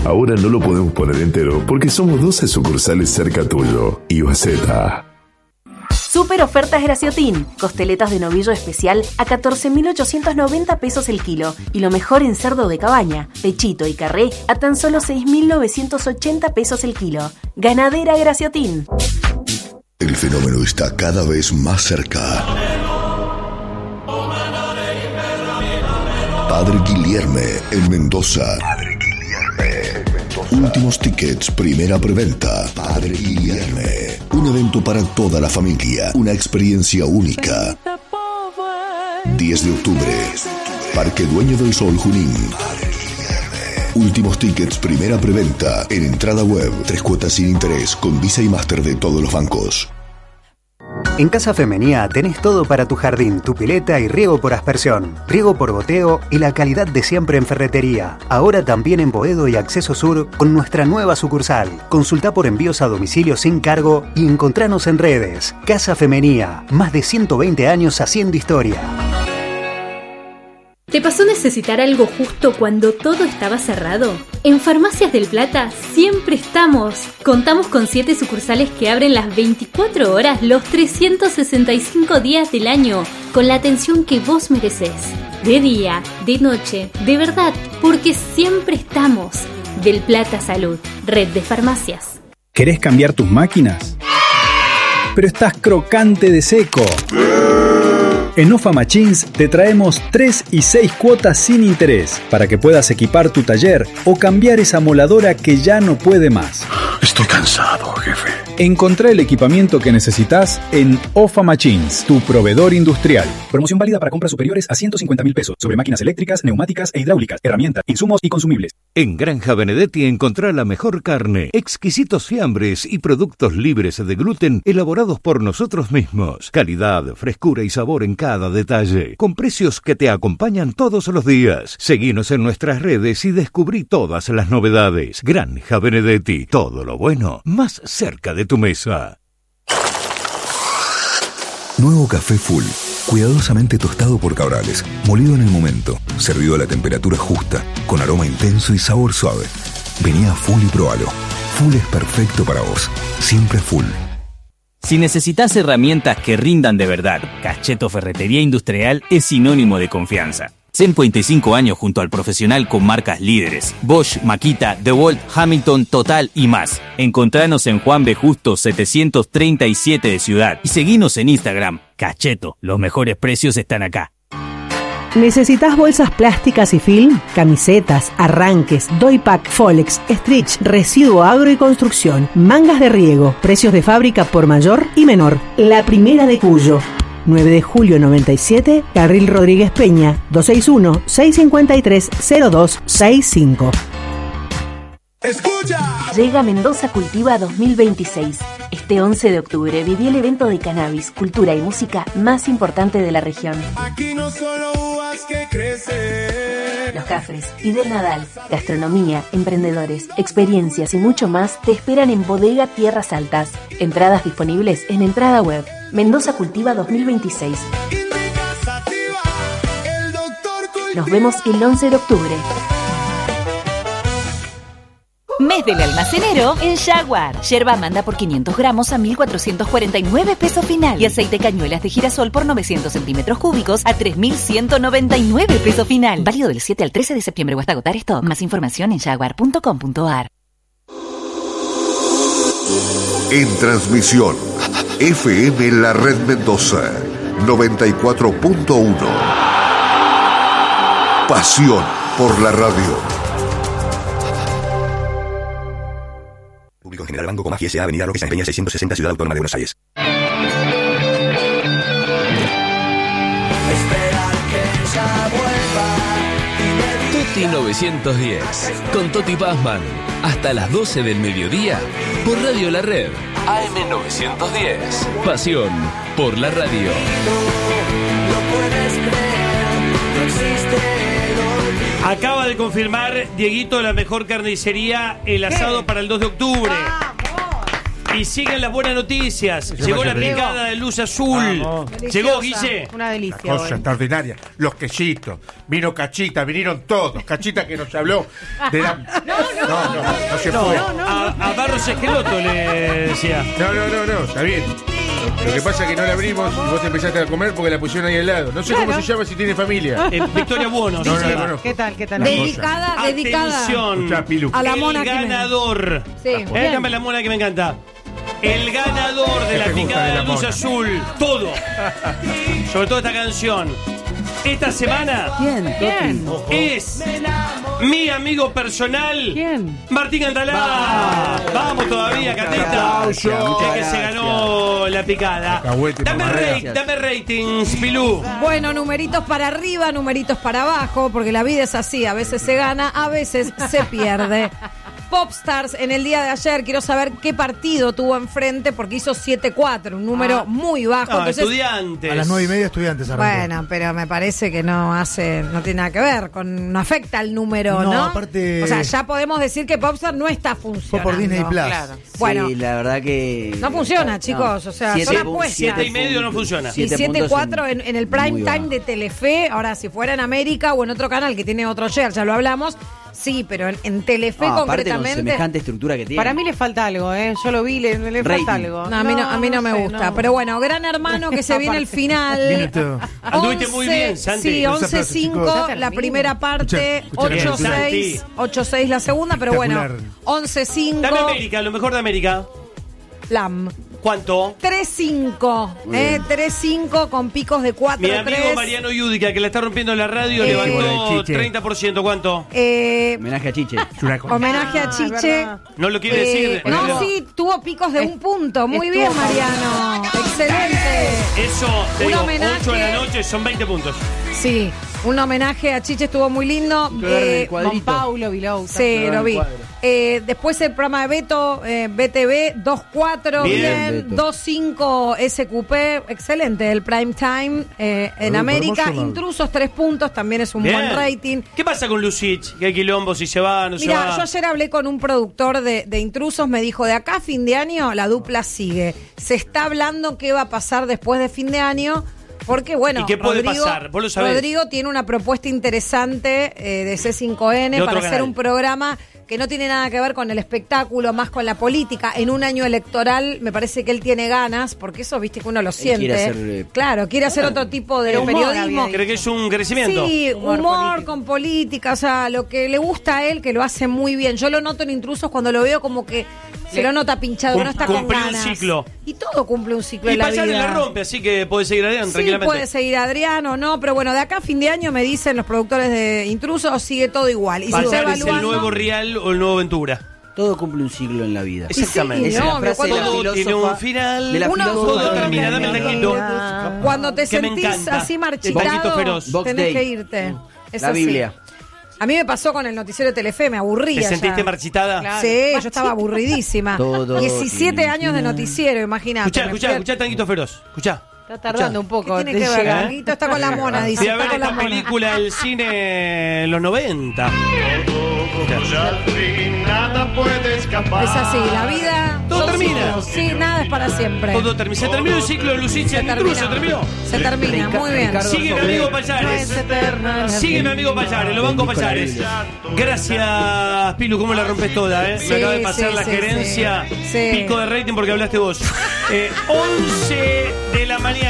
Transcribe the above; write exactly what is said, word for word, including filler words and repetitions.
Ahora no lo podemos poner entero porque somos doce sucursales cerca tuyo. Iwaseta. Super ofertas Graciotin. Costeletas de novillo especial a catorce mil ochocientos noventa pesos el kilo. Y lo mejor en cerdo de cabaña, pechito y carré a tan solo seis mil novecientos ochenta pesos el kilo. Ganadera Graciotin. El fenómeno está cada vez más cerca. Padre Guilherme en Mendoza. Padre Guilherme en Mendoza. Últimos tickets, primera preventa. Padre Guilherme. Un evento para toda la familia. Una experiencia única. diez de octubre. Parque Dueño del Sol, Junín. Últimos tickets, primera preventa. En entrada web. Tres cuotas sin interés. Con Visa y Master de todos los bancos. En Casa Femenía tenés todo para tu jardín, tu pileta y riego por aspersión, riego por goteo y la calidad de siempre en ferretería. Ahora también en Boedo y Acceso Sur con nuestra nueva sucursal. Consulta por envíos a domicilio sin cargo y encontranos en redes. Casa Femenía, más de ciento veinte años haciendo historia. ¿Te pasó necesitar algo justo cuando todo estaba cerrado? En Farmacias del Plata siempre estamos. Contamos con siete sucursales que abren las veinticuatro horas los trescientos sesenta y cinco días del año, con la atención que vos merecés. De día, de noche, de verdad, porque siempre estamos. Del Plata Salud, red de farmacias. ¿Querés cambiar tus máquinas? Pero estás crocante de seco. En Ofa Machines te traemos tres y seis cuotas sin interés para que puedas equipar tu taller o cambiar esa moladora que ya no puede más. Estoy cansado, jefe. Encontrá el equipamiento que necesitas en Ofa Machines, tu proveedor industrial. Promoción válida para compras superiores a ciento cincuenta mil pesos sobre máquinas eléctricas, neumáticas e hidráulicas, herramientas, insumos y consumibles. En Granja Benedetti encontrá la mejor carne, exquisitos fiambres y productos libres de gluten elaborados por nosotros mismos. Calidad, frescura y sabor en cada detalle, con precios que te acompañan todos los días. Seguinos en nuestras redes y descubrí todas las novedades. Granja Benedetti, todo lo bueno más cerca de tu mesa. Nuevo café Full. Cuidadosamente tostado por Cabrales, molido en el momento, servido a la temperatura justa, con aroma intenso y sabor suave. Vení a Full y probalo. Full es perfecto para vos. Siempre Full. Si necesitas herramientas que rindan de verdad, Cacheto Ferretería Industrial es sinónimo de confianza. ciento veinticinco años junto al profesional con marcas líderes: Bosch, Makita, DeWalt, Hamilton, Total y más. Encontranos en Juan B. Justo setecientos treinta y siete de Ciudad y seguinos en Instagram. Cacheto, los mejores precios están acá. ¿Necesitas bolsas plásticas y film? Camisetas, arranques, doypack, Folex, stretch, residuo agro y construcción, mangas de riego, precios de fábrica por mayor y menor. La Primera de Cuyo. nueve de julio noventa y siete, Carril Rodríguez Peña, dos seis uno, seis cinco tres, cero dos seis cinco. ¡Escucha! Llega Mendoza Cultiva dos mil veintiséis. Este once de octubre viví el evento de cannabis, cultura y música más importante de la región. Aquí no solo uvas que crecen. Los Cafres y del Nadal, gastronomía, emprendedores, experiencias y mucho más te esperan en Bodega Tierras Altas. Entradas disponibles en entrada web. Mendoza Cultiva dos mil veintiséis. Nos vemos el once de octubre. Mes del almacenero en Jaguar. Yerba manda por quinientos gramos a mil cuatrocientos cuarenta y nueve pesos final. Y aceite cañuelas de girasol por novecientos centímetros cúbicos a tres mil ciento noventa y nueve pesos final. Válido del siete al trece de septiembre o hasta agotar stock. Más información en jaguar punto com punto a r. En transmisión, F M La Red Mendoza, noventa y cuatro punto uno. Pasión por la radio. Público en General Banco, Comaf y S A, Avenida Roque San Peña seiscientos sesenta, Ciudad Autónoma de Buenos Aires. Toti novecientos diez, con Toti Pazman, hasta las doce del mediodía, por Radio La Red, A M novecientos diez. Pasión por la radio. Acaba de confirmar Dieguito, la mejor carnicería, el asado para el dos de octubre. Y siguen las buenas noticias. Eso Llegó me la hace picada rico. de luz azul. Vamos. Llegó, Guille. Una delicia. Cosa hoy. extraordinaria. Los quesitos. Vino Cachita, vinieron todos. Cachita que nos habló de la. No, no, no, no, no se No, fue. a, a Barros Esqueloto le decía. No, no, no, no, está bien. Lo que pasa es que no la abrimos y vos empezaste a comer porque la pusieron ahí al lado. No sé Claro. cómo se llama, si tiene familia. Eh, Victoria Buono. No, no se la llama. conozco. ¿Qué tal? ¿Qué tal? La Dedicada, dedicada. Atención. Escuchá, Pilu. A la el mona Jiménez. ganador. Sí. Eh, Bien. dame la mona que me encanta. El ganador de ¿Qué la te gusta picada de de la la luz mona? azul. Todo. Sobre todo esta canción. Esta semana ¿Quién? ¿Quién? es mi amigo personal. ¿Quién? Martín Cantalá. Vamos todavía, Catita. Gracias, Que muchas que se ganó la picada. Cacahuete, Dame, mamadera. rate, dame ratings, Pilú. Bueno, numeritos para arriba, numeritos para abajo, porque la vida es así, a veces se gana, a veces se pierde. Popstars en el día de ayer, quiero saber qué partido tuvo enfrente, porque hizo siete cuatro, un número Ah. muy bajo. No, entonces, estudiantes. A las nueve y media estudiantes arrancó. bueno, pero me parece que no hace, no tiene nada que ver, con, no afecta el número, ¿no? No, aparte- O sea, ya podemos decir que Popstar no está funcionando. Fue por Disney Plus. Claro. Bueno, Sí, la verdad que. no funciona, chicos, o sea, Siete son pu- apuestas. Siete y medio no funciona. Y Siete siete puntos cuatro en, en el prime muy time bajo. de Telefe. Ahora, si fuera en América o en otro canal que tiene otro share, ya lo hablamos. Sí, pero en, en Telefe Ah, aparte con concretamente. semejante estructura que tiene. Para mí le falta algo, ¿eh? Yo lo vi, le, le Rating. falta algo. No, a mí no, a mí no, me sé, gusta. no. Pero bueno, Gran Hermano que se viene el final. Viene todo. Anduviste muy bien, Santi. Sí, Esa once frase, cinco chicos. la primera parte, Escucha, escucha, ocho seis Santi. ocho seis la segunda, pero bueno, Espectacular. once cinco Dame América, lo mejor de América. Lam. ¿Cuánto? tres cinco, eh, tres cinco con picos de cuatro Mi amigo tres. Mariano Yudica, que la está rompiendo en la radio, Eh, levantó Chiche. treinta por ciento. ¿Cuánto? Eh, Homenaje a Chiche. homenaje a Ah, Chiche. es verdad. ¿No lo quiere Eh, decir? no, Mariano? sí, tuvo picos de un punto. Muy estuvo bien, Mariano. Excelente. Eso, te Un digo, homenaje. ocho de la noche son veinte puntos. Sí, un homenaje a Chiche estuvo muy lindo. Eh, Con Paulo Vilou. sí, lo vi. Eh, después el programa de Beto, eh, B T V, dos cuatro, Bien, bien, Beto. dos cinco S Q P, excelente, el prime time eh, en Pero América, hermoso, Intrusos tres puntos, también es un Bien. buen rating. ¿Qué pasa con Lucich? Que hay quilombo, si se va, no se Mira, va. yo ayer hablé con un productor de, de Intrusos, me dijo, de acá a fin de año la dupla sigue. Se está hablando qué va a pasar después de fin de año, porque bueno, ¿Y qué puede Rodrigo, pasar? Vos lo sabés. Rodrigo tiene una propuesta interesante eh, de C cinco N De otro para hacer canal. un programa que no tiene nada que ver con el espectáculo, más con la política. En un año electoral me parece que él tiene ganas, porque eso, viste, que uno lo siente. quiere hacer, eh, claro, quiere hacer otro tipo de de humor, periodismo. había ¿Cree que es un crecimiento? Sí, humor, Humor político. con política, o sea, lo que le gusta a él, que lo hace muy bien. Yo lo noto en Intrusos cuando lo veo como que se Le- lo nota pinchado, Cum- no está con cumplió un ganas. ciclo. Y todo cumple un ciclo Y en la Payane vida. la rompe, así que puede seguir Adrián Sí, tranquilamente. puede seguir Adrián o no, pero bueno, de acá a fin de año me dicen los productores de Intrusos, sigue todo igual. Y se está Payane es el evaluando. nuevo Real o el nuevo Ventura. Todo cumple un ciclo en la vida. Exactamente. sí, Esa es no, la pero frase de la cuando- Todo tiene filósofa- un final. de la Uno- filósofa Todo de la termina, dame el taquito. Cuando te Que me sentís encanta. así Taquito marchitado, feroz. Box tenés Day. que irte. Es La así. Biblia. A mí me pasó con el noticiero de Telefe, me aburría. ¿Te sentiste ya. marchitada? Claro. Sí, yo estaba aburridísima. Todo diecisiete tiene años de final. noticiero, imagínate. Escuchá, Me escuchá, fui a- escuchá Tanguito Feroz. Escuchá. Está tardando un ¿Qué poco. tiene de que ver? llegar. Tanguito está con la mona, dice. Fui a está ver con la esta mona. película del cine en los noventa. Nada puede escapar. Es así, la vida. Todo son termina. ciclos. Sí, nada es para siempre. Todo termina. Se terminó el ciclo de Lucich Se en Intruso, termina. terminó. Se termina, muy bien. Ricardo Sigue mi Soler. amigo Payares. Sigue mi amigo Payares, lo banco Payares. Gracias, Pilu, cómo la rompes toda, ¿eh? Sí, Me acaba de pasar sí, la sí, gerencia. sí. Sí. Pico de rating porque hablaste vos. Eh, once de la mañana.